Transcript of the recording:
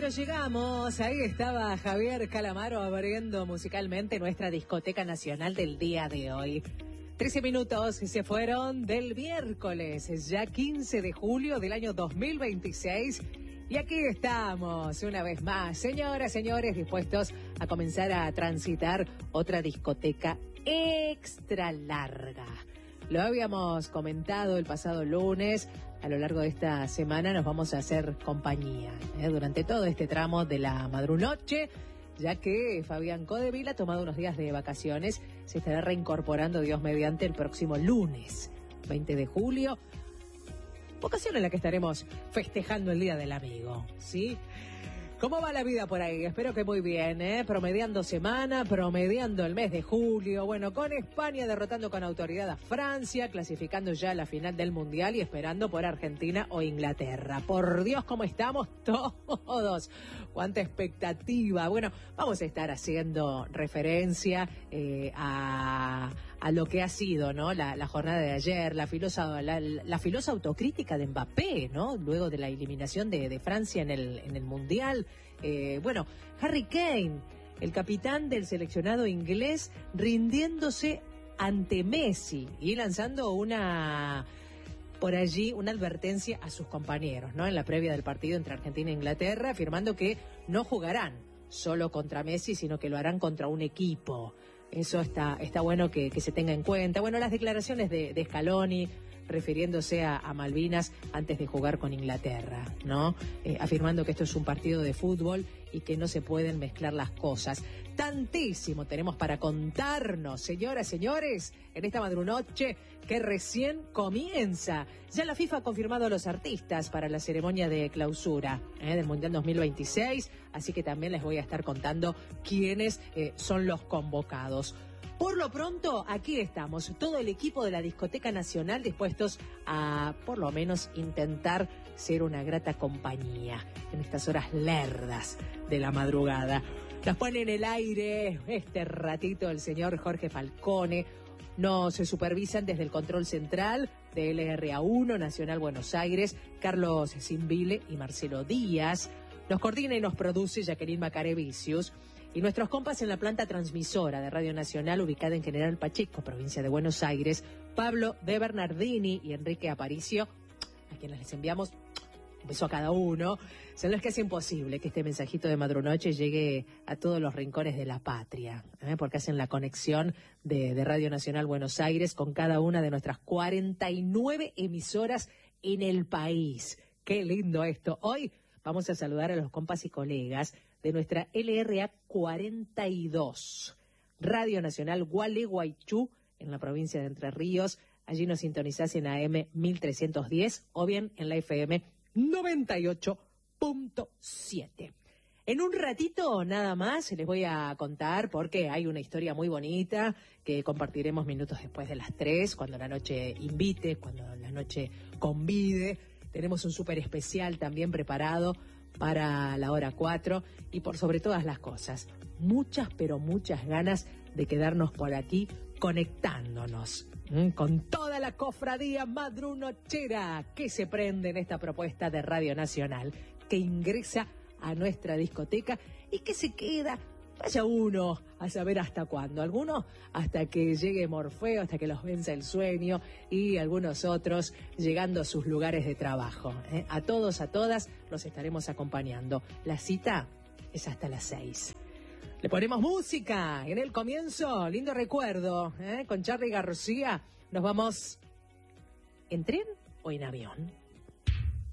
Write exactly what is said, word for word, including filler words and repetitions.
pero llegamos. Ahí estaba Javier Calamaro abriendo musicalmente nuestra discoteca nacional del día de hoy. trece minutos se fueron del miércoles, ya quince de julio del año dos mil veintiséis. Y aquí estamos, una vez más, señoras, señores, dispuestos a comenzar a transitar otra discoteca extra larga. Lo habíamos comentado el pasado lunes. A lo largo de esta semana nos vamos a hacer compañía ¿eh? durante todo este tramo de la madrunoche, ya que Fabián Codevila ha tomado unos días de vacaciones. Se estará reincorporando, Dios mediante, el próximo lunes, veinte de julio. Ocasión en la que estaremos festejando el Día del Amigo, ¿sí? ¿Cómo va la vida por ahí? Espero que muy bien, ¿eh? Promediando semana, promediando el mes de julio. Bueno, con España derrotando con autoridad a Francia, clasificando ya a la final del Mundial y esperando por Argentina o Inglaterra. Por Dios, ¿cómo estamos todos? ¡Cuánta expectativa! Bueno, vamos a estar haciendo referencia eh, a... a lo que ha sido, ¿no? La, la jornada de ayer, la filosa, la, la filosa autocrítica de Mbappé, ¿no? Luego de la eliminación de, de Francia en el, en el Mundial. Eh, bueno, Harry Kane, el capitán del seleccionado inglés, rindiéndose ante Messi y lanzando una, por allí, una advertencia a sus compañeros, ¿no? En la previa del partido entre Argentina e Inglaterra, afirmando que no jugarán solo contra Messi, sino que lo harán contra un equipo. Eso está, está bueno que, que se tenga en cuenta. Bueno, las declaraciones de, de Scaloni refiriéndose a, a Malvinas antes de jugar con Inglaterra, ¿no? Eh, afirmando que esto es un partido de fútbol y que no se pueden mezclar las cosas. Tantísimo tenemos para contarnos, señoras, señores, en esta madrunoche que recién comienza. Ya la FIFA ha confirmado a los artistas para la ceremonia de clausura ¿eh? del Mundial dos mil veintiséis, así que también les voy a estar contando quiénes eh, son los convocados. Por lo pronto, aquí estamos, todo el equipo de la Discoteca Nacional dispuestos a, por lo menos, intentar ser una grata compañía en estas horas lerdas de la madrugada. Nos pone en el aire este ratito el señor Jorge Falcone. Nos supervisan desde el control central de L R A uno, Nacional Buenos Aires, Carlos Simbile y Marcelo Díaz. Nos coordina y nos produce Jacqueline Macarevicius. Y nuestros compas en la planta transmisora de Radio Nacional, ubicada en General Pacheco, provincia de Buenos Aires, Pablo de Bernardini y Enrique Aparicio, a quienes les enviamos un beso a cada uno, son los que hacen posible que este mensajito de madrunoche llegue a todos los rincones de la patria, ¿eh? porque hacen la conexión de, de Radio Nacional Buenos Aires con cada una de nuestras cuarenta y nueve emisoras en el país. ¡Qué lindo esto! Hoy vamos a saludar a los compas y colegas de nuestra L R A cuarenta y dos, Radio Nacional Gualeguaychú, en la provincia de Entre Ríos. Allí nos sintonizás en A M mil trescientos diez o bien en la F M noventa y ocho punto siete. En un ratito nada más les voy a contar, porque hay una historia muy bonita que compartiremos minutos después de las tres, cuando la noche invite, cuando la noche convide. Tenemos un súper especial también preparado para la hora cuatro y por sobre todas las cosas, muchas pero muchas ganas de quedarnos por aquí conectándonos ¿m? con toda la cofradía madrunochera que se prende en esta propuesta de Radio Nacional, que ingresa a nuestra discoteca y que se queda, vaya uno a saber hasta cuándo, algunos hasta que llegue Morfeo, hasta que los venza el sueño, y algunos otros llegando a sus lugares de trabajo. ¿eh? A todos, a todas, los estaremos acompañando. La cita es hasta las seis. Le ponemos música en el comienzo, lindo recuerdo, ¿eh? con Charly García. Nos vamos en tren o en avión.